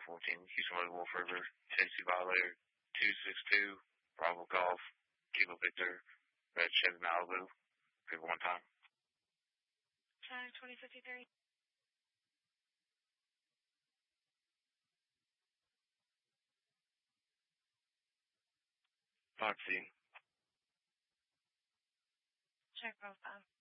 14, Houston Road, Wolf River, Tennessee Violator, 262, Bravo Golf, Kilo Victor, Red Chevy Malibu. Give it one time. Time 2053. Foxy. Check profile.